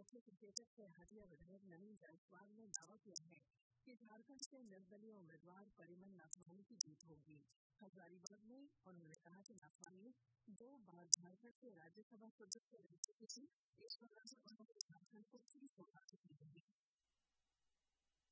मुख्य सचेतक सराहदीया विधायक नवीन जायसवाल ने दावा किया है कि झारखंड से निर्दलीय उम्मीदवार परिमल नाथवानी की जीत होगी। हजारीबाग में उन्होंने कहा कि नाथवानी 2 बार झारखंड से राज्यसभा सदस्य रह चुकी थी, इस वजह से उन्होंने झारखंड को 3 वोट हासिल की है।